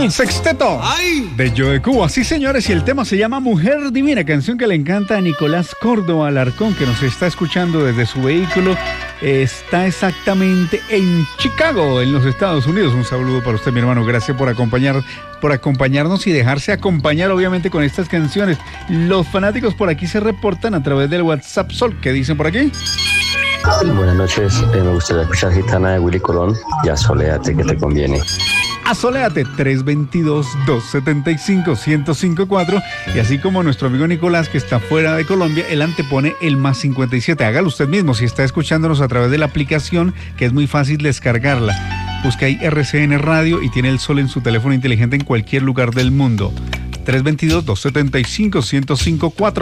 El sexteto de Joe Cuba. Sí, señores, y el tema se llama Mujer Divina, canción que le encanta a Nicolás Córdoba Alarcón, que nos está escuchando desde su vehículo. Está exactamente en Chicago, en los Estados Unidos. Un saludo para usted, mi hermano. Gracias por acompañarnos y dejarse acompañar, obviamente, con estas canciones. Los fanáticos por aquí se reportan a través del WhatsApp Sol. ¿Qué dicen por aquí? Buenas noches, me gustaría escuchar Gitana de Willy Colón y Asoléate, que te conviene. Asoléate, 322-275-1054. Y así como nuestro amigo Nicolás, que está fuera de Colombia, él antepone el +57. Hágalo usted mismo si está escuchándonos a través de la aplicación, que es muy fácil descargarla. Busca ahí RCN Radio y tiene el Sol en su teléfono inteligente en cualquier lugar del mundo. 322-275-1054.